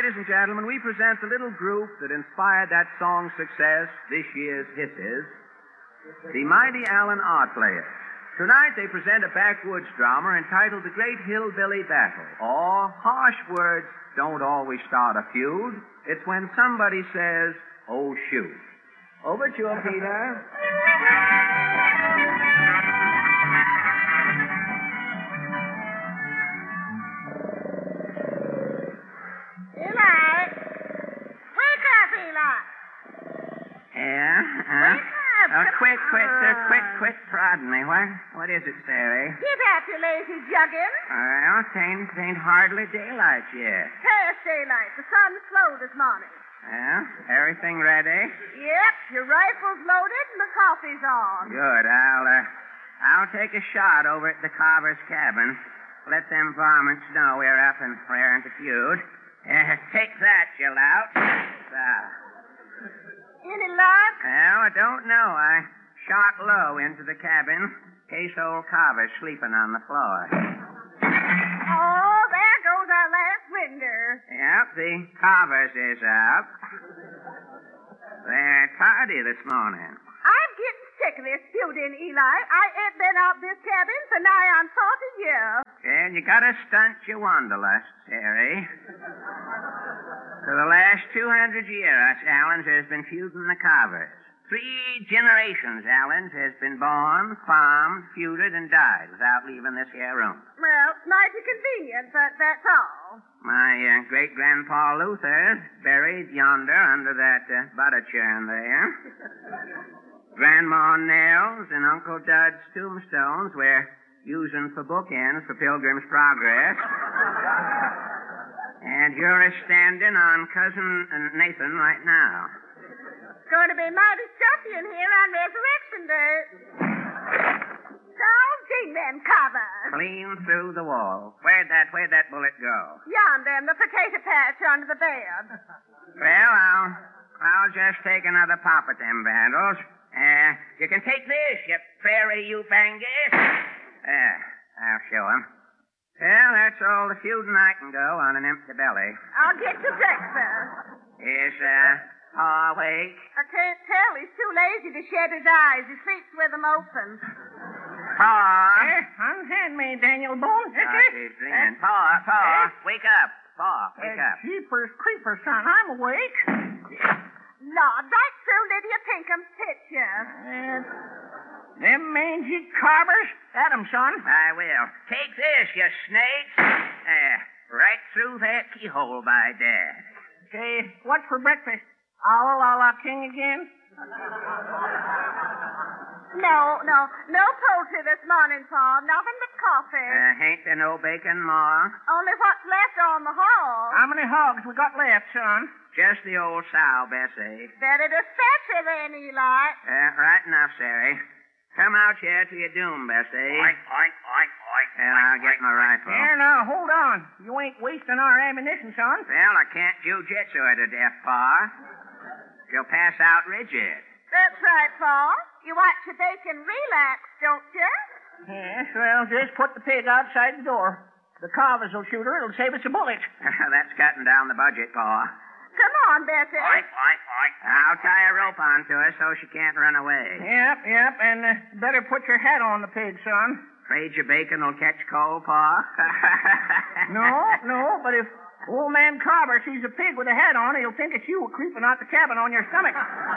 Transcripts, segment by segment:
ladies and gentlemen, we present the little group that inspired that song's success, this year's Hisses, the Mighty Allen Art Players. Tonight they present a backwoods drama entitled The Great Hillbilly Battle, or Harsh Words Don't Always Start a Feud. It's when somebody says, oh, shoot. Over to you, Peter. Quit prodding me. What is it, Sarah? Get at you, lazy juggin. Well, it ain't hardly daylight yet. Past daylight. The sun's slow this morning. Well, everything ready? Yep, your rifle's loaded and the coffee's on. Good. I'll take a shot over at the carver's cabin. Let them varmints know we're up and we're in the feud. Take that, you lout. Any luck? Well, I don't know. I shot low into the cabin in case old Carver's sleeping on the floor. Oh, there goes our last winder. Yep, the Carver's is up. They're tardy this morning. I'm getting sick of this feuding, Eli. I ain't been out this cabin for nigh on 40 years. And you gotta stunt your wanderlust, Sarah. For the last 200 years, us Allens has been feuding the Carvers. 3 generations, Allens, has been born, farmed, feuded, and died without leaving this here room. Well, it's mighty convenient, but that's all. My great-grandpa Luther buried yonder under that butter churn there. Grandma Nell's and Uncle Dud's tombstones we're using for bookends for Pilgrim's Progress. And you're standing on Cousin Nathan right now. It's going to be mighty stuffy in here on Resurrection Day. Don't sing them covers. Clean through the wall. Where'd that bullet go? Yonder in the potato patch under the bed. Well, I'll just take another pop at them vandals. You can take this, you prairie Eubangus. I'll show 'em. Well, that's all the feuding I can go on an empty belly. I'll get you breakfast. Is, Pa awake? I can't tell. He's too lazy to shut his eyes. He sleeps with them open. Pa? Unhand me, Daniel Boone. She's dreaming. Pa, wake up. Pa, wake up. Jeepers creepers, son. I'm awake. Lord, right through Lydia Pinkham's picture. Them mangy Carvers. At 'em, son. I will. Take this, you snakes. Right through that keyhole by Dad. Say, what's for breakfast? Owl a la king again? No poultry this morning, Pa. Nothing but coffee. Ain't there no bacon, Ma? Only what's left on the hog. How many hogs we got left, son? Just the old sow, Bessie. Better dispatch her then, Eli. Right enough, Sarah. Come out here to your doom, Bessie. Oink. And I'll get my rifle. Here, now, hold on. You ain't wasting our ammunition, son. Well, I can't jiu-jitsu her to death, Pa. She'll pass out rigid. That's right, Pa. You watch your bacon relax, don't you? Yes, well, just put the pig outside the door. The Carvers will shoot her. It'll save us a bullet. That's cutting down the budget, Pa. Come on, Bessie. Oink. I'll tie a rope onto her so she can't run away. Yep, and better put your hat on the pig, son. Afraid your bacon will catch cold, Pa? No, but if old man Carver sees a pig with a hat on, he'll think it's you creeping out the cabin on your stomach.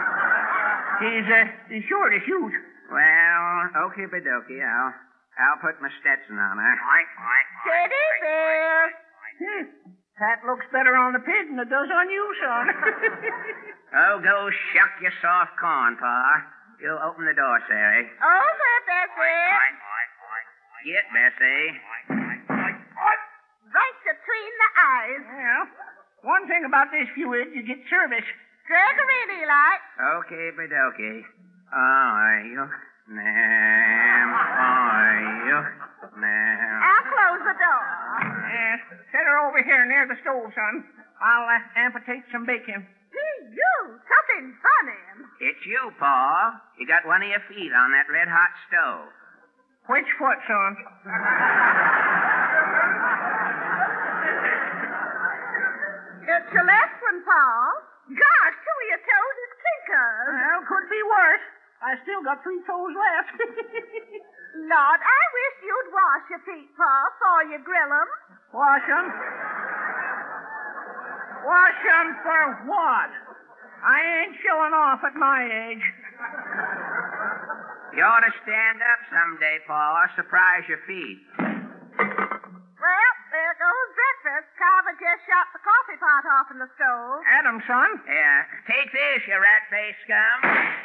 He's sure to shoot. Well, okie dokie. I'll put my Stetson on her. Oink. Teddy bear. That looks better on the pig than it does on you, son. Oh, go shuck your soft corn, Pa. You open the door, Sarah. Over, Bessie. Get, Bessie. Right between the eyes. Well, one thing about this feud, you get service. Drag her in, Eli. Okie dokie. Are you? I'll close the door. Yes, set her over here near the stove, son. I'll amputate some bacon. Gee, something funny. It's you, Pa. You got one of your feet on that red-hot stove. Which foot, son? It's I still got 3 toes left. Lord, I wish you'd wash your feet, Pa, before you grill 'em. Wash 'em? Wash 'em for what? I ain't showing off at my age. You ought to stand up someday, Pa. Surprise your feet. Well, there goes breakfast. Carver just shot the coffee pot off in the stove. Adam, son. Yeah. Take this, you rat-faced scum.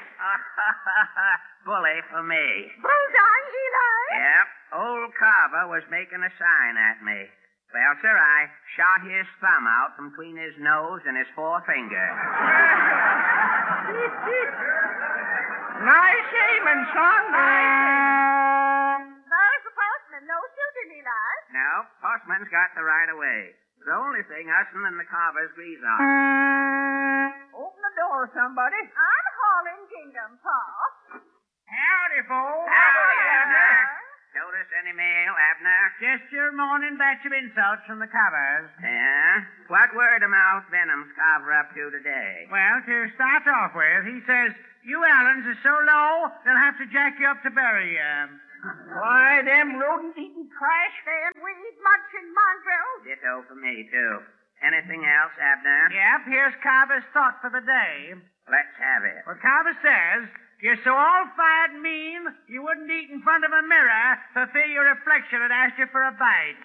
Bully for me. Bullseye, Eli. Yep. Old Carver was making a sign at me. Well, sir, I shot his thumb out from between his nose and his forefinger. Nice aiming, son. Nice aiming. There's the postman. No shooting, Eli. No, postman's got the right of way. The only thing us'n and the Carvers agrees on. Open the door, somebody. I'm hauling gingham, Pa. Howdy, folks. Howdy, Abner. Notice any mail, Abner? Just your morning batch of insults from the Carvers. Yeah? What word-of-mouth venom's Carver up to today? Well, to start off with, he says, you Allens are so low, they'll have to jack you up to bury you. Why, them rodent-eating trash. Them weed-munching mongrels. Ditto for me, too. Anything else, Abner? Yep, here's Carver's thought for the day. Let's have it. Well, Carver says, you're so all-fired mean, you wouldn't eat in front of a mirror for fear your reflection had asked you for a bite.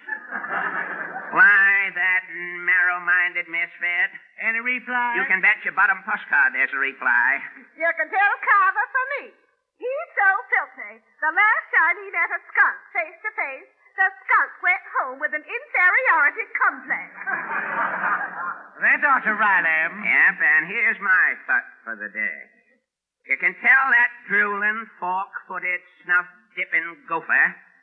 Why, that narrow-minded misfit? Any reply? You can bet your bottom postcard there's a reply. You can tell Carver for me. He's so filthy. The last time he met a skunk face to face, the skunk went home with an inferiority complex. That ought to rile him. Yep, and here's my thought for the day. You can tell that drooling, fork-footed, snuff-dipping gopher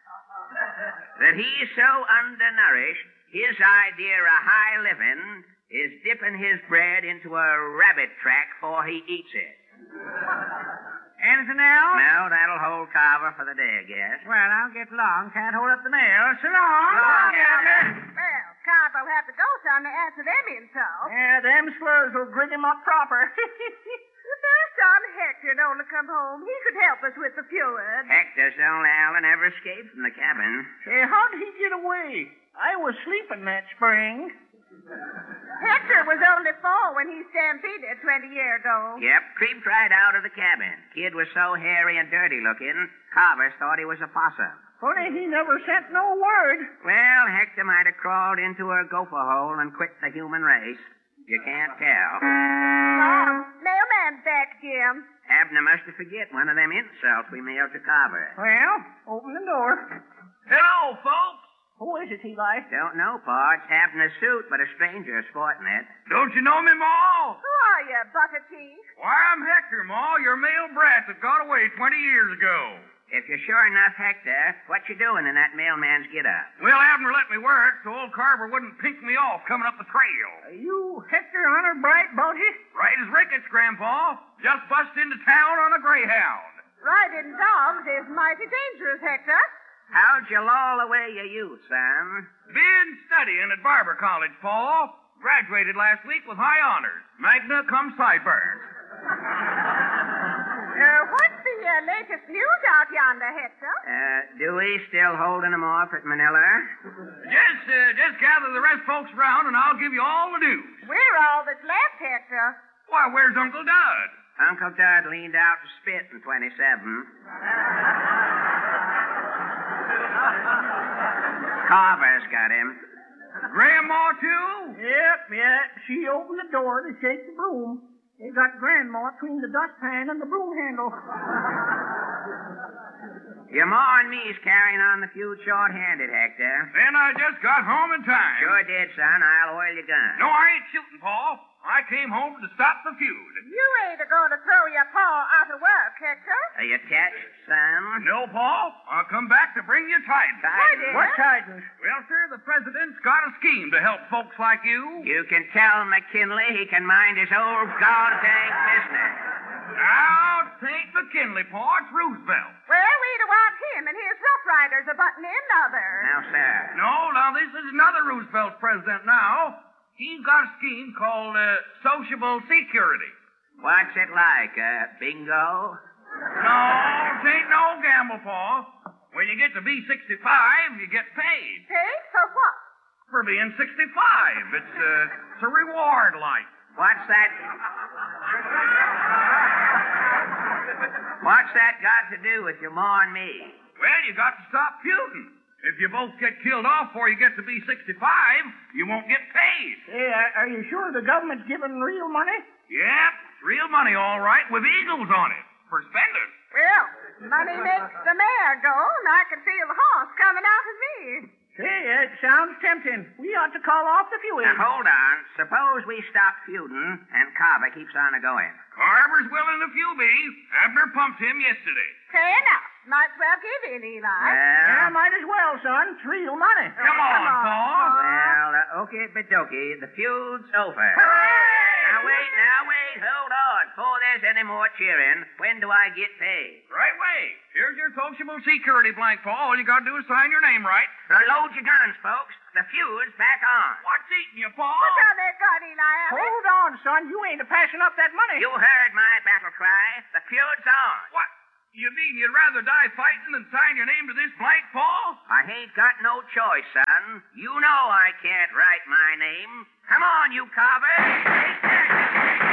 that he's so undernourished, his idea of high living is dipping his bread into a rabbit track before he eats it. Anything else? No, that'll hold Carver for the day, I guess. Well, I'll get along. Can't hold up the mail. So long. So long, Abner. Well, Carver will have to go some to answer them insults. Yeah, them slurs will grit him up proper. If there's son Hector don't come home, he could help us with the feud. Hector's only Allen ever escaped from the cabin. Hey, how did he get away? I was sleeping that spring. Hector was only 4 when he stampeded 20 years ago. Yep, creeped right out of the cabin. Kid was so hairy and dirty looking, Carver thought he was a possum. Funny he never sent no word. Well, Hector might have crawled into a gopher hole and quit the human race. You can't tell. Mailman's back, Jim. Abner must have forget one of them insults we mailed to Carver. Well, open the door. Hello, folks. Who is it, Eli? Don't know, Pa. It's Abner's suit, but a stranger is sporting it. Don't you know me, Ma? Who are you, Butter Chief? Why, I'm Hector, Ma, your male brat that got away 20 years ago. If you're sure enough, Hector, what you doing in that mailman's get-up? Well, Abner let me work so old Carver wouldn't pink me off coming up the trail. Are you Hector Honor Bright Bounty? Right as rickets, Grandpa. Just bust into town on a greyhound. Riding dogs is mighty dangerous, Hector. How'd you loll away your youth, son? Been studying at Barber College, Pa. Graduated last week with high honors. Magna cum sideburns. What's the latest news out yonder, Hector? Dewey still holding him off at Manila? Just gather the rest folks around and I'll give you all the news. We're all that's left, Hector. Why, where's Uncle Dud? Uncle Dud leaned out to spit in 27. Carver's got him. Grandma, too? Yep. She opened the door to shake the broom. They got Grandma between the dustpan and the broom handle. Your ma and me's carrying on the feud short-handed, Hector. Then I just got home in time. Sure did, son. I'll oil your gun. No, I ain't shooting, Pa. I came home to stop the feud. You ain't going to throw your paw out of work, Hector. Are you attached, son? No, Pa. I'll come back to bring you tidings. Tidings? What tidings? Well, sir, the president's got a scheme to help folks like you. You can tell McKinley he can mind his old gone-tank business. Now, tain't McKinley, Pa. It's Roosevelt. Well, we don't want him and his Rough Riders a butting in other. Now, sir. No, now, this is another Roosevelt president now. He's got a scheme called sociable security. What's it like, bingo? No, it ain't no gamble, Paul. When you get to be 65, you get paid. Paid for what? For being 65. It's a reward, like. What's that? What's that got to do with your ma and me? Well, you got to stop feuding. If you both get killed off before you get to be 65, you won't get paid. Hey, are you sure the government's giving real money? Yep, it's real money, all right, with eagles on it. For spending. Well, money makes the mare go, and I can feel the horse coming out of me. Hey, it sounds tempting. We ought to call off the feuding. Now, hold on. Suppose we stop feuding and Carver keeps on a-going. Carver's willing if you be. Abner pumped him yesterday. Fair enough. Might as well give in, Eli. Yeah, might as well, son. It's real money. Come on, Paul. Well, okey-dokie, the feud's over. Now, wait, hold on. Before there's any more cheering, when do I get paid? Right way. Here's your sociable security blank, Paul. All you gotta do is sign your name right. Now, load your guns, folks. The feud's back on. What's eating you, Paul? What's on that gun, Eli? Hold on, son. You ain't passing up that money. You heard my battle cry. The feud's on. What? You mean you'd rather die fighting than sign your name to this blank, Paul? I ain't got no choice, son. You know I can't write my name. Come on, you Carver. Take that.